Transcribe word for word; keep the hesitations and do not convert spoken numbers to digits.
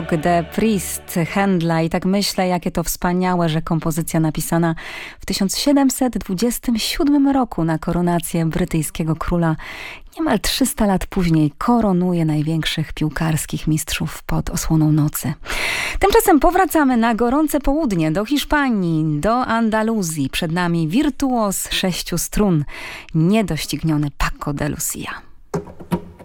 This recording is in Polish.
The Priest Händla i tak myślę, jakie to wspaniałe, że kompozycja napisana w tysiąc siedemset dwudziestym siódmym roku na koronację brytyjskiego króla niemal trzysta lat później koronuje największych piłkarskich mistrzów pod osłoną nocy. Tymczasem powracamy na gorące południe, do Hiszpanii, do Andaluzji. Przed nami wirtuoz sześciu strun, niedościgniony Paco de Lucia.